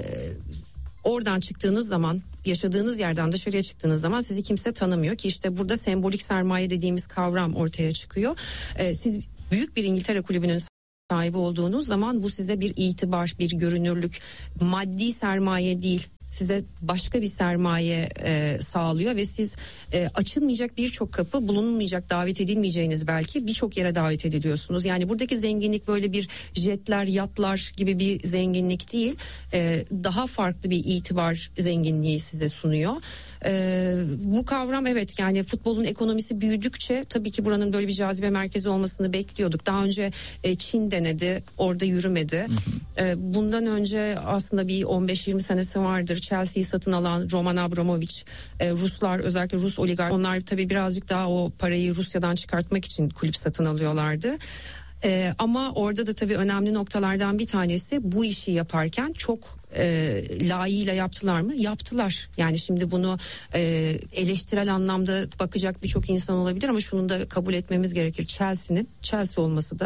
oradan çıktığınız zaman, yaşadığınız yerden dışarıya çıktığınız zaman sizi kimse tanımıyor ki işte burada sembolik sermaye dediğimiz kavram ortaya çıkıyor. E, siz büyük bir İngiltere kulübünün sahibi olduğunuz zaman bu size bir itibar, bir görünürlük, maddi sermaye değil, size başka bir sermaye e, sağlıyor ve siz e, açılmayacak birçok kapı, bulunmayacak, davet edilmeyeceğiniz belki birçok yere davet ediliyorsunuz. Yani buradaki zenginlik böyle bir jetler, yatlar gibi bir zenginlik değil, e, daha farklı bir itibar zenginliği size sunuyor. E, bu kavram evet, yani futbolun ekonomisi büyüdükçe tabii ki buranın böyle bir cazibe merkezi olmasını bekliyorduk. Daha önce e, Çin denedi, orada yürümedi. Hı hı. E, bundan önce aslında bir on beş yirmi senesi vardır. Chelsea'yi satın alan Roman Abramovich, e, Ruslar, özellikle Rus oligark, onlar tabii birazcık daha o parayı Rusya'dan çıkartmak için kulüp satın alıyorlardı. Ee, ama orada da tabii önemli noktalardan bir tanesi, bu işi yaparken çok e, layığıyla yaptılar mı? Yaptılar. Yani şimdi bunu e, eleştirel anlamda bakacak birçok insan olabilir ama şunu da kabul etmemiz gerekir. Chelsea'nin Chelsea olması da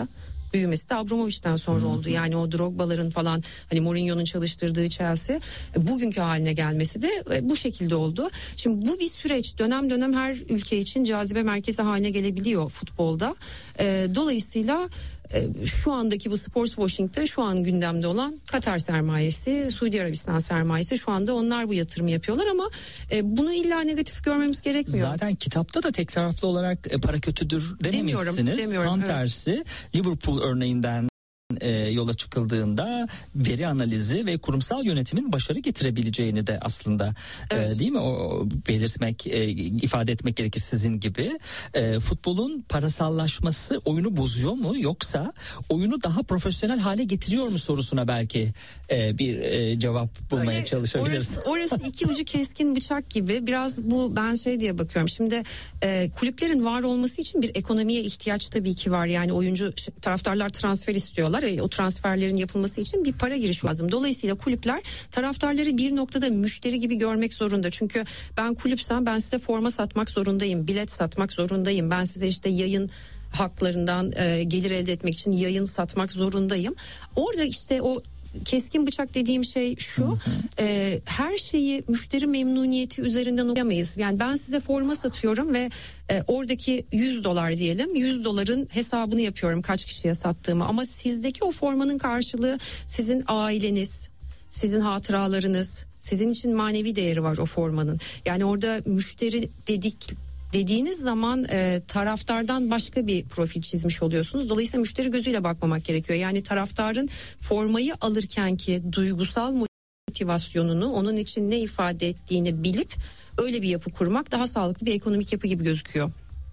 büyümesi de Abramovich'ten sonra hmm. oldu. Yani o Drogba'ların falan hani Mourinho'nun çalıştırdığı Chelsea bugünkü haline gelmesi de bu şekilde oldu. Şimdi bu bir süreç, dönem dönem her ülke için cazibe merkezi haline gelebiliyor futbolda. Dolayısıyla şu andaki bu sports washing'te şu an gündemde olan Katar sermayesi, Suudi Arabistan sermayesi, şu anda onlar bu yatırımı yapıyorlar ama bunu illa negatif görmemiz gerekmiyor. Zaten kitapta da tek taraflı olarak para kötüdür dememişsiniz. Demiyorum, demiyorum, Tam evet. tersi Liverpool örneğinden E, yola çıkıldığında veri analizi ve kurumsal yönetimin başarı getirebileceğini de aslında evet. e, değil mi o belirtmek e, ifade etmek gerekir sizin gibi. E, futbolun parasallaşması oyunu bozuyor mu yoksa oyunu daha profesyonel hale getiriyor mu sorusuna belki e, bir e, cevap bulmaya Öyle, çalışabiliriz. Orası, orası iki ucu keskin bıçak gibi. Biraz bu ben şey diye bakıyorum. Şimdi e, kulüplerin var olması için bir ekonomiye ihtiyaç tabii ki var. Yani oyuncu taraftarlar transfer istiyorlar. O transferlerin yapılması için bir para girişi lazım. Dolayısıyla kulüpler taraftarları bir noktada müşteri gibi görmek zorunda. Çünkü ben kulüpsem ben size forma satmak zorundayım, bilet satmak zorundayım. Ben size işte yayın haklarından e, gelir elde etmek için yayın satmak zorundayım. Orada işte o keskin bıçak dediğim şey şu, hı hı. E, her şeyi müşteri memnuniyeti üzerinden okuyamayız. Yani ben size forma satıyorum ve e, oradaki yüz dolar diyelim, yüz doların hesabını yapıyorum kaç kişiye sattığımı, ama sizdeki o formanın karşılığı sizin aileniz, sizin hatıralarınız, sizin için manevi değeri var o formanın. Yani orada müşteri dedik dediğiniz zaman e, taraftardan başka bir profil çizmiş oluyorsunuz. Dolayısıyla müşteri gözüyle bakmamak gerekiyor. Yani taraftarın formayı alırkenki duygusal motivasyonunu, onun için ne ifade ettiğini bilip öyle bir yapı kurmak daha sağlıklı bir ekonomik yapı gibi gözüküyor.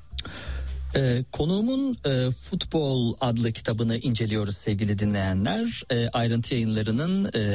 Ee, konuğumun e, Futbol adlı kitabını inceliyoruz sevgili dinleyenler. E, Ayrıntı Yayınları'nın e,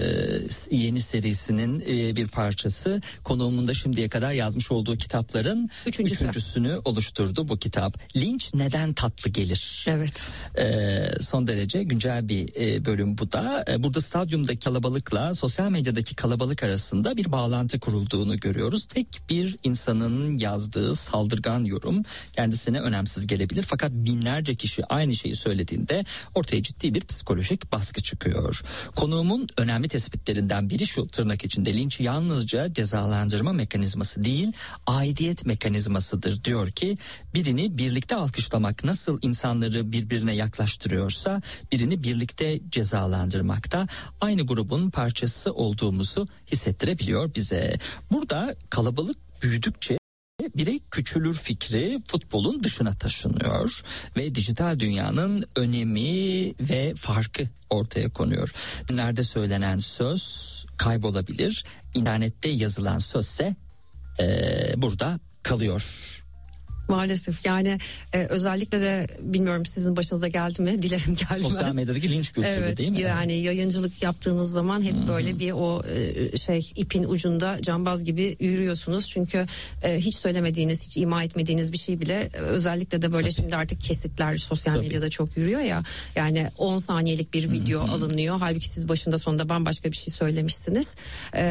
yeni serisinin e, bir parçası. Konuğumun da şimdiye kadar yazmış olduğu kitapların Üçüncüsü. üçüncüsünü oluşturdu bu kitap. Linç neden tatlı gelir? Evet. E, son derece güncel bir e, bölüm bu da. E, burada stadyumdaki kalabalıkla sosyal medyadaki kalabalık arasında bir bağlantı kurulduğunu görüyoruz. Tek bir insanın yazdığı saldırgan yorum kendisine önemsiz gelebilir, fakat binlerce kişi aynı şeyi söylediğinde ortaya ciddi bir psikolojik baskı çıkıyor. Konuğumun önemli tespitlerinden biri şu, tırnak içinde, linç yalnızca cezalandırma mekanizması değil, aidiyet mekanizmasıdır. Diyor ki birini birlikte alkışlamak nasıl insanları birbirine yaklaştırıyorsa birini birlikte cezalandırmak da aynı grubun parçası olduğumuzu hissettirebiliyor bize. Burada kalabalık büyüdükçe birey küçülür fikri futbolun dışına taşınıyor ve dijital dünyanın önemi ve farkı ortaya konuyor. Nerede söylenen söz kaybolabilir, internette yazılan sözse ee, burada kalıyor. Maalesef yani e, özellikle de bilmiyorum sizin başınıza geldi mi, dilerim gelmez. Sosyal medyadaki linç kültürü evet, değil mi? Yani yayıncılık yaptığınız zaman hep hmm. böyle bir o e, şey ipin ucunda cambaz gibi yürüyorsunuz. Çünkü e, hiç söylemediğiniz, hiç ima etmediğiniz bir şey bile e, özellikle de böyle Tabii. şimdi artık kesitler sosyal Tabii. medyada çok yürüyor ya. Yani on saniyelik bir video hmm. alınıyor. Halbuki siz başında sonunda bambaşka bir şey söylemişsiniz. E,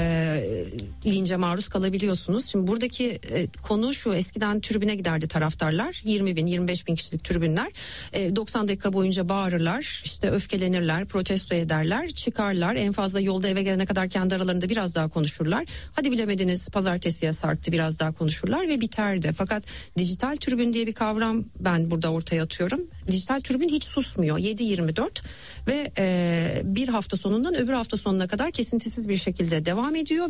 lince maruz kalabiliyorsunuz. Şimdi buradaki e, konu şu, eskiden tribüne giderdi taraftarlar, yirmi bin yirmi beş bin kişilik tribünler, e, doksan dakika boyunca bağırırlar, işte öfkelenirler, protesto ederler, çıkarlar, en fazla yolda eve gelene kadar kendi aralarında biraz daha konuşurlar, hadi bilemediniz pazartesiye sarktı, biraz daha konuşurlar ve biterdi. Fakat dijital tribün diye bir kavram ben burada ortaya atıyorum. Dijital tribün hiç susmuyor, yedi yirmi dört ve e, bir hafta sonundan öbür hafta sonuna kadar kesintisiz bir şekilde devam ediyor.